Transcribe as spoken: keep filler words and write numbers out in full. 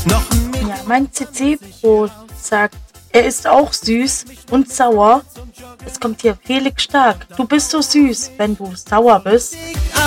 Ja, mein C C Pro sagt, er ist auch süß und sauer. Es kommt hier Felix Stark. Du bist so süß, wenn du sauer bist.